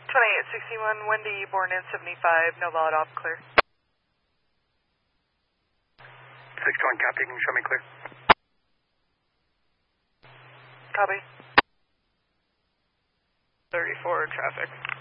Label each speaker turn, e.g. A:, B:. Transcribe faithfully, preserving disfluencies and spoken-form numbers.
A: twenty-eight sixty-one, Wendy, born in seventy-five, no valid off, clear.
B: sixty-one, copy, can you show me clear?
A: Copy. thirty-four, traffic.